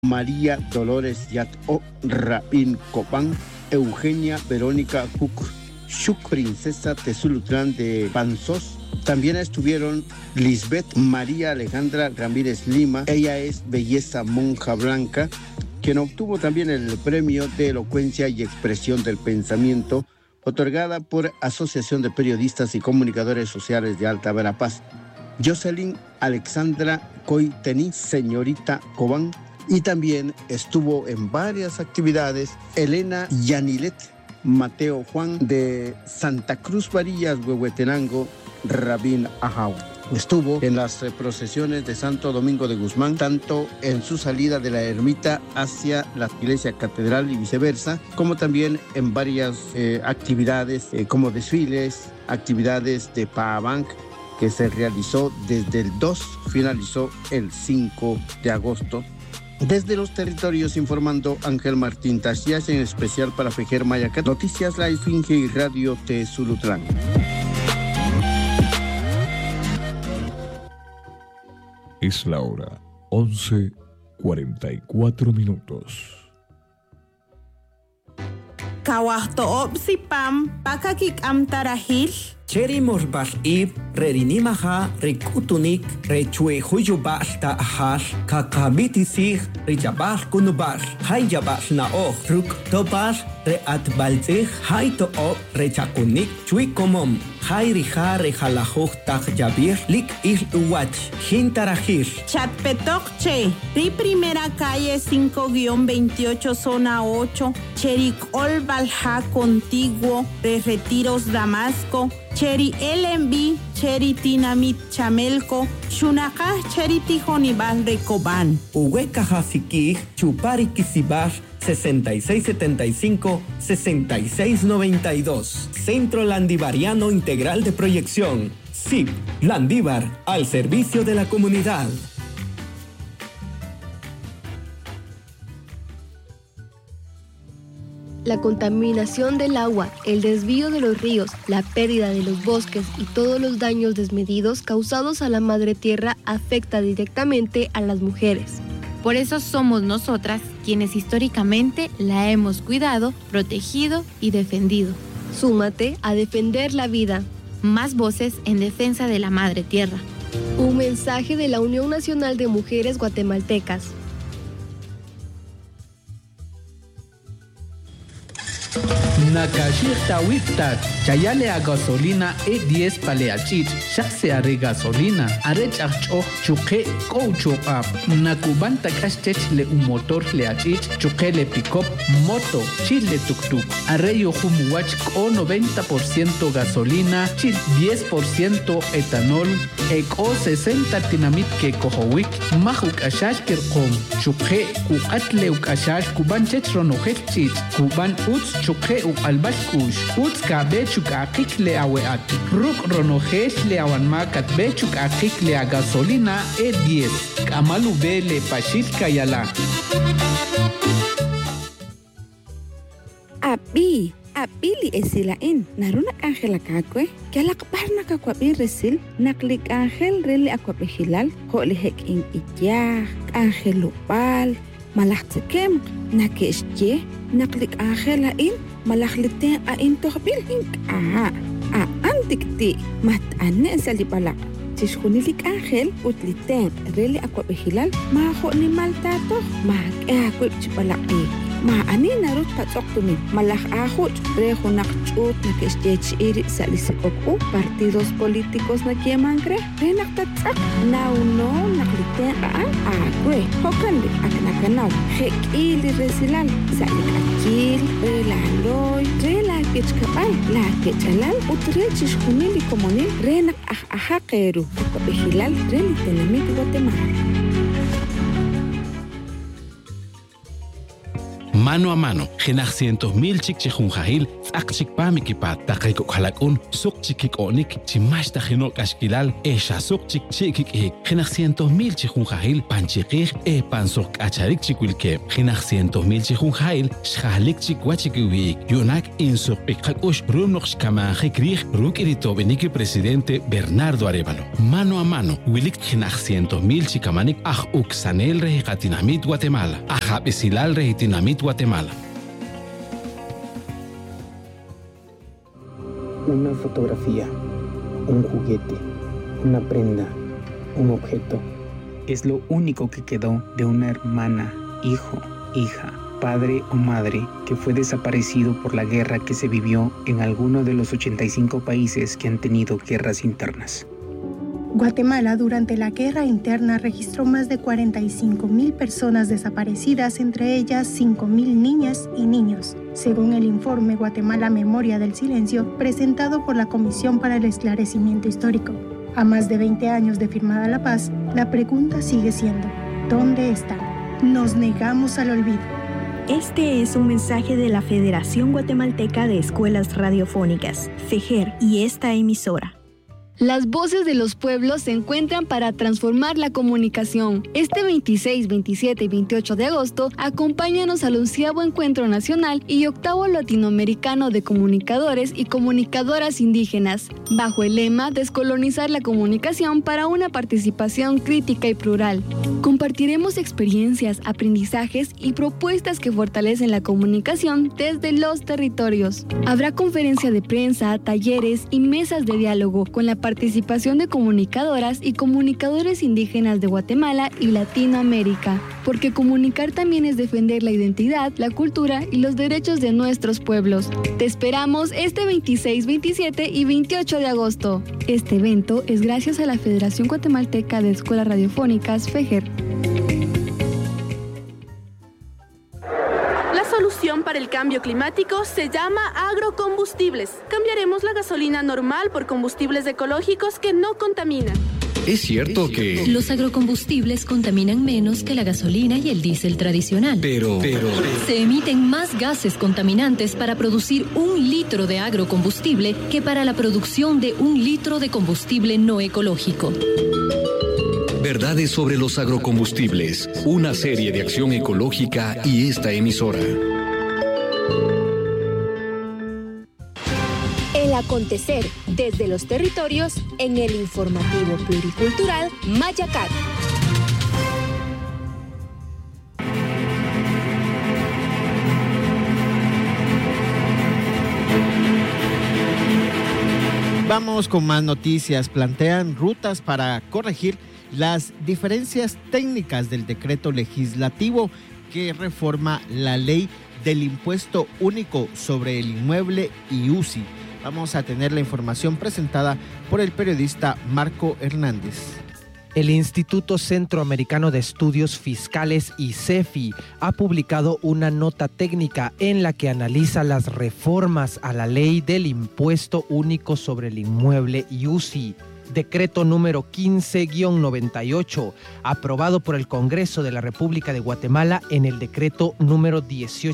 María Dolores Yat O Rabin Copán, Eugenia Verónica Shuk, princesa Tezulutlán de Panzós. También estuvieron Lisbeth María Alejandra Ramírez Lima, ella es Belleza Monja Blanca, quien obtuvo también el premio de elocuencia y expresión del pensamiento, otorgada por Asociación de Periodistas y Comunicadores Sociales de Alta Verapaz. Jocelyn Alexandra Coitení, señorita Cobán, y también estuvo en varias actividades Elena Yanilet Mateo Juan de Santa Cruz Varillas, Huehuetenango, Rabín Ajau. Estuvo en las procesiones de Santo Domingo de Guzmán, tanto en su salida de la ermita hacia la iglesia catedral y viceversa, como también en varias actividades como desfiles, actividades de Paabanc, que se realizó desde el 2, finalizó el 5 de agosto. Desde los territorios informando Ángel Martín Tasías, en especial para Fejer Mayacat, Noticias La Esfinge y Radio Tezulutlán. Es la hora 11:44. Kawahto opsipam pakakik amtarahil. Cheri morbal ib, rerinimaha, rekutunik, rechue huyubal ta ahal, kakabitisig, rejabal kunubal, hayabal na oh, ruk tobal, reatbalzig, hay to op, rechakunik, chui komom, hay rija rejalajuj tak jabir, lik il uwach, jintarajir. Chatpetokche, ri primera calle 5-28, zona 8, Chericol Balja contiguo, de Retiros Damasco, Cheri LMB, Cheri Tinamit Chamelco, Shunaka Cheri Tijonibal de Cobán. Uhueca Jasiquij, Chupari Kisibaj, 6675-6692. Centro Landivariano Integral de Proyección. CIP, Landívar, al servicio de la comunidad. La contaminación del agua, el desvío de los ríos, la pérdida de los bosques y todos los daños desmedidos causados a la madre tierra afecta directamente a las mujeres. Por eso somos nosotras quienes históricamente la hemos cuidado, protegido y defendido. Súmate a defender la vida. Más voces en defensa de la madre tierra. Un mensaje de la Unión Nacional de Mujeres Guatemaltecas. Nakashir tawiktat, chayale a gasolina E10 paleachit, shakse are gasolina, arech achok chuke koucho up, nakubanta kashtech le un motor le achit, chuke le pick-up, moto, chile tuk-tuk, arreyo humuwach o 90% gasolina, chil 10% etanol, o 60 tinamit ke kohowik, mahuk ashash kirkom, chuke kuatle uk ashash kubanchech ronojech chit, kuban uts chuke albashkush uts kabechuk akik le aweat ruk ronojesh le awanmakat bechuk akik le a gasolina E10 kamalu bele pashit kayala Apili esilain naruna Ángela kakwe kalakparna kakwabi resil naklik Ángel rele akwabi hilal kolihek in iyah Ángel lupal malahtikem nakeshje naklik Ángela in malakliten ain tohbil ink antikti mat anne salipalak tishkunilik Ángel utliten rele akwabi hilal ma ho ni maltato ma akwib chipalaki ma ani narut patsoktumin malak ahot rejo nakchut nakestech iri salisikoku partidos políticos na kiemangre renaktatsak nauno nakliten akwe hokanli aknakanaw hekili resilal salikakil relaloy relakechkapal lakechalal utrechish kunili komonil renak ahakeru kopehilal relitenamit Guatemala. Mano a mano, genaj 100,000 chik chijunjahil, tzak chik pamikipa, taqaiko kalakun, suk chikik onik, chimash tajinok ashkilal, esha suk chik chikik ik, genaj 100,000 chijunjahil, panchikij, pansok acharik chikwilke, genaj 100,000 chijunjahil, shahlik chikwachikiwik, yonak insok pikakush, rumnox kamajikrig, ruk iritobeniki presidente Bernardo Arévalo. Mano a mano, wilik genaj 100,000 chikamanik, uksanel rejicatinamit Guatemala, ajabesilal rejitinamit Guatemala. Una fotografía, un juguete, una prenda, un objeto. Es lo único que quedó de una hermana, hijo, hija, padre o madre que fue desaparecido por la guerra que se vivió en alguno de los 85 países que han tenido guerras internas. Guatemala durante la guerra interna registró más de 45,000 personas desaparecidas, entre ellas 5,000 niñas y niños, según el informe Guatemala Memoria del Silencio presentado por la Comisión para el Esclarecimiento Histórico. A más de 20 años de firmada la paz, la pregunta sigue siendo, ¿dónde están? Nos negamos al olvido. Este es un mensaje de la Federación Guatemalteca de Escuelas Radiofónicas, FEGER, y esta emisora. Las voces de los pueblos se encuentran para transformar la comunicación. Este 26, 27 y 28 de agosto, acompáñanos al 11º Encuentro Nacional y 8º Latinoamericano de Comunicadores y Comunicadoras Indígenas, bajo el lema Descolonizar la comunicación para una participación crítica y plural. Compartiremos experiencias, aprendizajes y propuestas que fortalecen la comunicación desde los territorios. Habrá conferencia de prensa, talleres y mesas de diálogo con la participación de comunicadoras y comunicadores indígenas de Guatemala y Latinoamérica, porque comunicar también es defender la identidad, la cultura y los derechos de nuestros pueblos. Te esperamos este 26, 27 y 28 de agosto. Este evento es gracias a la Federación Guatemalteca de Escuelas Radiofónicas, FEGER. La solución para el cambio climático se llama agrocombustibles. Cambiaremos la gasolina normal por combustibles ecológicos que no contaminan. Es cierto que los agrocombustibles contaminan menos que la gasolina y el diésel tradicional. Pero se emiten más gases contaminantes para producir 1 litro de agrocombustible que para la producción de 1 litro de combustible no ecológico. Verdades sobre los agrocombustibles, una serie de acción ecológica y esta emisora. El acontecer desde los territorios en el informativo pluricultural Mayacat. Vamos con más noticias. Plantean rutas para corregir las diferencias técnicas del decreto legislativo que reforma la ley del impuesto único sobre el inmueble y UCI. Vamos a tener la información presentada por el periodista Marco Hernández. El Instituto Centroamericano de Estudios Fiscales, ICEFI, ha publicado una nota técnica en la que analiza las reformas a la ley del impuesto único sobre el inmueble y UCI. Decreto número 15-98, aprobado por el Congreso de la República de Guatemala en el decreto número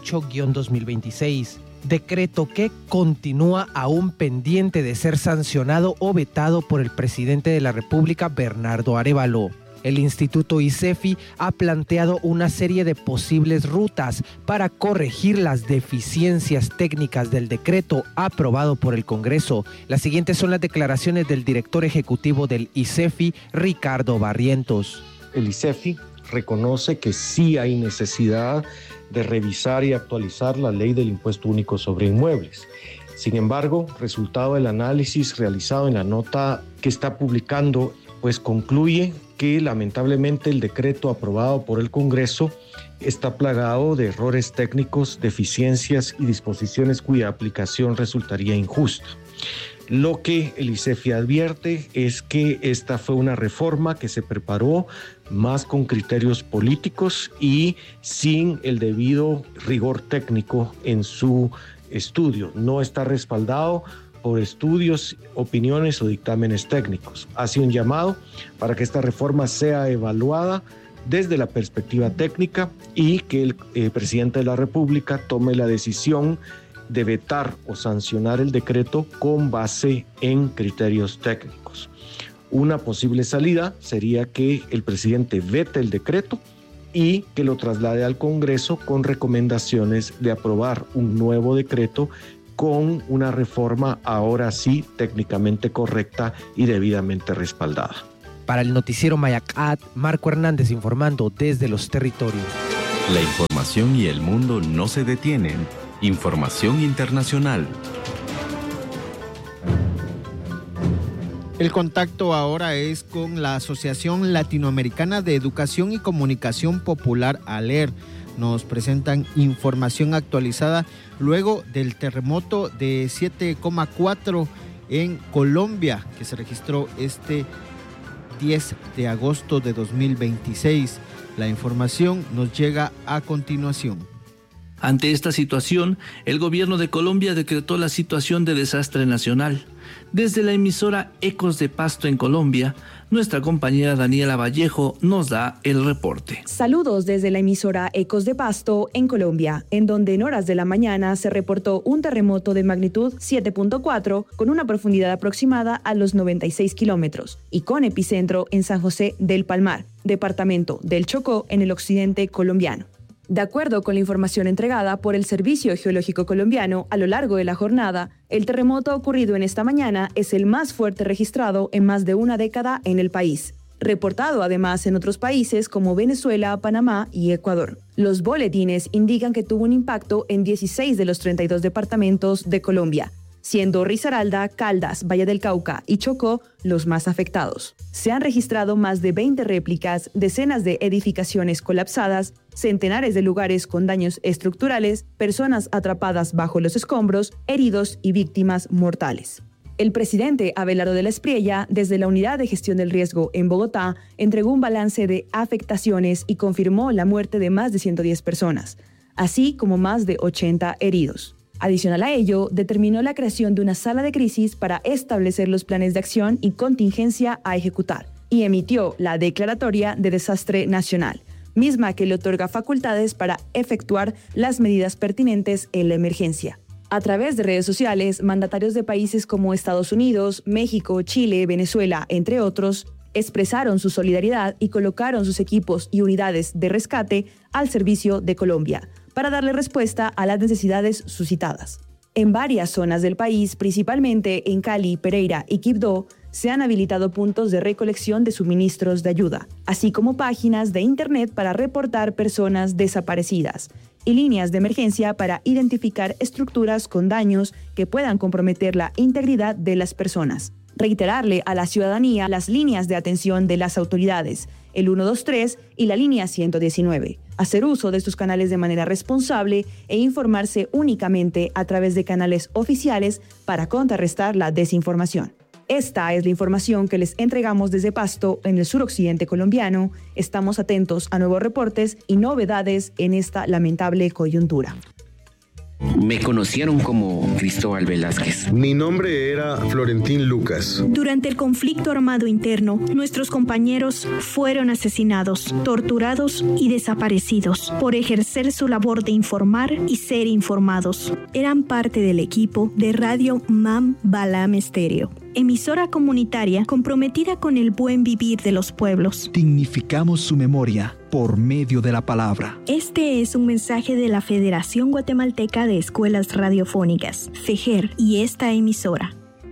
18-2026. Decreto que continúa aún pendiente de ser sancionado o vetado por el presidente de la República, Bernardo Arévalo. El Instituto ICEFI ha planteado una serie de posibles rutas para corregir las deficiencias técnicas del decreto aprobado por el Congreso. Las siguientes son las declaraciones del director ejecutivo del ICEFI, Ricardo Barrientos. El ICEFI reconoce que sí hay necesidad de revisar y actualizar la ley del impuesto único sobre inmuebles. Sin embargo, resultado del análisis realizado en la nota que está publicando, pues concluye que lamentablemente el decreto aprobado por el Congreso está plagado de errores técnicos, deficiencias y disposiciones cuya aplicación resultaría injusta. Lo que el ICEFI advierte es que esta fue una reforma que se preparó más con criterios políticos y sin el debido rigor técnico en su estudio. No está respaldado por estudios, opiniones o dictámenes técnicos. Hace un llamado para que esta reforma sea evaluada desde la perspectiva técnica y que el presidente de la República tome la decisión de vetar o sancionar el decreto con base en criterios técnicos. Una posible salida sería que el presidente vete el decreto y que lo traslade al Congreso con recomendaciones de aprobar un nuevo decreto con una reforma ahora sí técnicamente correcta y debidamente respaldada. Para el noticiero Mayacat, Marco Hernández informando desde los territorios. La información y el mundo no se detienen. Información internacional. El contacto ahora es con la Asociación Latinoamericana de Educación y Comunicación Popular, ALER. Nos presentan información actualizada luego del terremoto de 7,4 en Colombia, que se registró este 10 de agosto de 2026. La información nos llega a continuación. Ante esta situación, el gobierno de Colombia decretó la situación de desastre nacional. Desde la emisora Ecos de Pasto en Colombia, nuestra compañera Daniela Vallejo nos da el reporte. Saludos desde la emisora Ecos de Pasto en Colombia, en donde en horas de la mañana se reportó un terremoto de magnitud 7.4 con una profundidad aproximada a los 96 kilómetros y con epicentro en San José del Palmar, departamento del Chocó, en el occidente colombiano. De acuerdo con la información entregada por el Servicio Geológico Colombiano, a lo largo de la jornada, el terremoto ocurrido en esta mañana es el más fuerte registrado en más de una década en el país, reportado además en otros países como Venezuela, Panamá y Ecuador. Los boletines indican que tuvo un impacto en 16 de los 32 departamentos de Colombia, siendo Risaralda, Caldas, Valle del Cauca y Chocó los más afectados. Se han registrado más de 20 réplicas, decenas de edificaciones colapsadas, centenares de lugares con daños estructurales, personas atrapadas bajo los escombros, heridos y víctimas mortales. El presidente Abelardo de la Espriella, desde la Unidad de Gestión del Riesgo en Bogotá, entregó un balance de afectaciones y confirmó la muerte de más de 110 personas, así como más de 80 heridos. Adicional a ello, determinó la creación de una sala de crisis para establecer los planes de acción y contingencia a ejecutar y emitió la Declaratoria de Desastre Nacional, misma que le otorga facultades para efectuar las medidas pertinentes en la emergencia. A través de redes sociales, mandatarios de países como Estados Unidos, México, Chile, Venezuela, entre otros, expresaron su solidaridad y colocaron sus equipos y unidades de rescate al servicio de Colombia, para darle respuesta a las necesidades suscitadas. En varias zonas del país, principalmente en Cali, Pereira y Quibdó, se han habilitado puntos de recolección de suministros de ayuda, así como páginas de internet para reportar personas desaparecidas y líneas de emergencia para identificar estructuras con daños que puedan comprometer la integridad de las personas. Reiterarle a la ciudadanía las líneas de atención de las autoridades, el 123 y la línea 119. Hacer uso de estos canales de manera responsable e informarse únicamente a través de canales oficiales para contrarrestar la desinformación. Esta es la información que les entregamos desde Pasto, en el suroccidente colombiano. Estamos atentos a nuevos reportes y novedades en esta lamentable coyuntura. Me conocieron como Cristóbal Velázquez. Mi nombre era Florentín Lucas. Durante el conflicto armado interno, nuestros compañeros fueron asesinados, torturados y desaparecidos por ejercer su labor de informar y ser informados. Eran parte del equipo de Radio Mam Balam Estéreo, emisora comunitaria comprometida con el buen vivir de los pueblos. Dignificamos su memoria por medio de la palabra. Este es un mensaje de la Federación Guatemalteca de Escuelas Radiofónicas, FEGER, y esta emisora.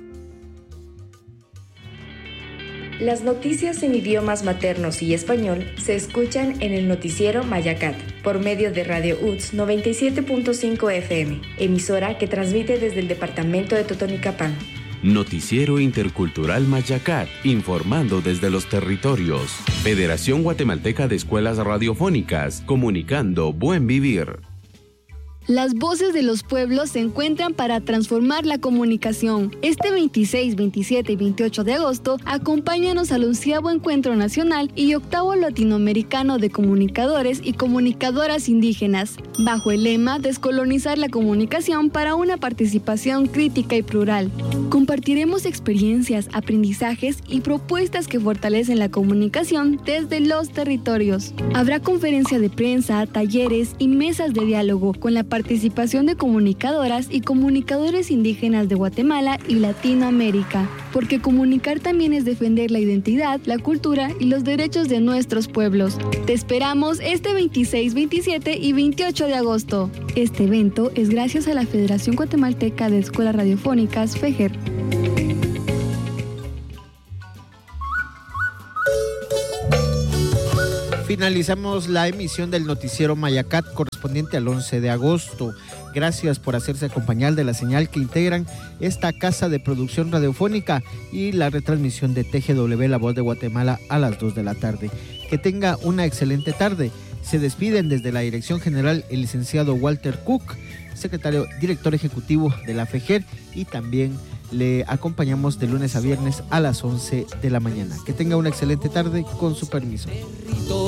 Las noticias en idiomas maternos y español se escuchan en el noticiero Mayacat, por medio de Radio UTS 97.5 FM, emisora que transmite desde el departamento de Totonicapán. Noticiero Intercultural Mayacat, informando desde los territorios. Federación Guatemalteca de Escuelas Radiofónicas, comunicando buen vivir. Las voces de los pueblos se encuentran para transformar la comunicación. Este 26, 27 y 28 de agosto, acompáñanos al 11º Encuentro Nacional y 8º Latinoamericano de Comunicadores y Comunicadoras Indígenas, bajo el lema Descolonizar la comunicación para una participación crítica y plural. Compartiremos experiencias, aprendizajes y propuestas que fortalecen la comunicación desde los territorios. Habrá conferencia de prensa, talleres y mesas de diálogo con la participación de comunicadoras y comunicadores indígenas de Guatemala y Latinoamérica, porque comunicar también es defender la identidad, la cultura y los derechos de nuestros pueblos. Te esperamos este 26, 27 y 28 de agosto. Este evento es gracias a la Federación Guatemalteca de Escuelas Radiofónicas, FEGER. Finalizamos la emisión del noticiero Mayacat correspondiente al 11 de agosto. Gracias por hacerse acompañar de la señal que integran esta casa de producción radiofónica y la retransmisión de TGW La Voz de Guatemala a las 2 de la tarde. Que tenga una excelente tarde. Se despiden desde la Dirección General el licenciado Walter Cook, director ejecutivo de la FEGER, y también le acompañamos de lunes a viernes a las 11 de la mañana. Que tenga una excelente tarde, con su permiso.